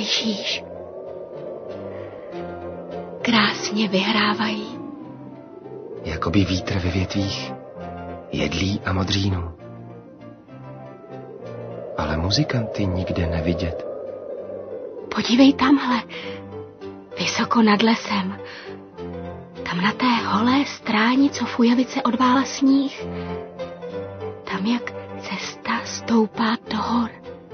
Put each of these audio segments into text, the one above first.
Slyšíš? Krásně vyhrávají. Jakoby vítr ve větvích, jedlí a modřínů. Ale muzikanty nikde nevidět. Podívej tamhle, vysoko nad lesem. Tam na té holé stráni, co v Ujavice odvála sníh. Tam, jak cesta stoupá do hor.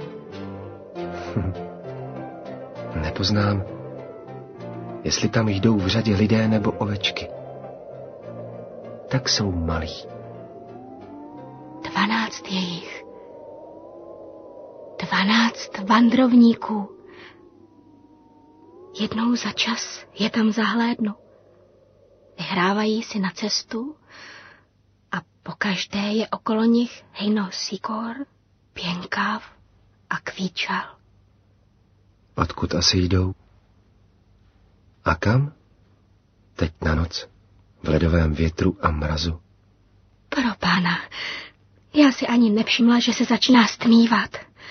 Nepoznám, jestli tam jdou v řadě lidé nebo ovečky. Tak jsou malí. 12 je jich. 12 vandrovníků. Jednou za čas je tam zahlédnu. Vyhrávají si na cestu a pokaždé je okolo nich hejno sikor, pěnkav a kvíčal. Odkud asi jdou? A kam? Teď na noc, v ledovém větru a mrazu. Pro pána, já si ani nevšimla, že se začíná stmívat.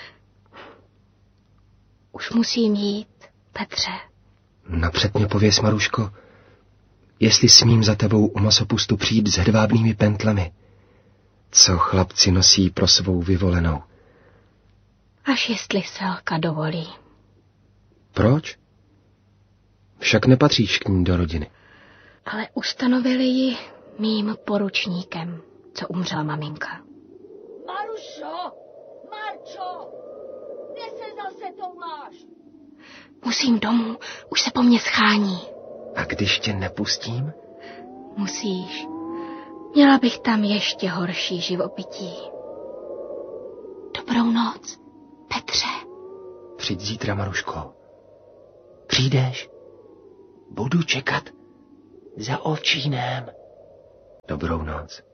Už musím jít, Petře. Napřed mě pověs, Maruško, jestli smím za tebou u masopustu přijít s hedvábnými pentlemi, co chlapci nosí pro svou vyvolenou. Až jestli Selka dovolí. Proč? Však nepatříš k ní do rodiny. Ale ustanovili ji mým poručníkem, co umřela maminka. Marušo! Marčo! Kde se zase touláš? Musím domů, už se po mně schání. A když tě nepustím? Musíš. Měla bych tam ještě horší živobytí. Dobrou noc, Petře. Přijď zítra, Maruško. Přijdeš? Budu čekat za ovčínem. Dobrou noc.